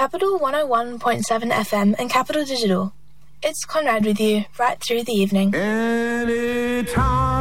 Capital 101.7 FM and Capital Digital. It's Conrad with you right through the evening. Anytime.